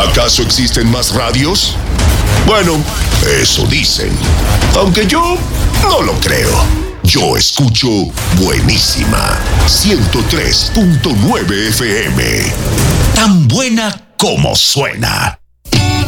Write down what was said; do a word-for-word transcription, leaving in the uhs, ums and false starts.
¿Acaso existen más radios? Bueno, eso dicen. Aunque yo no lo creo. Yo escucho Buenísima ciento tres punto nueve F M. Tan buena como suena.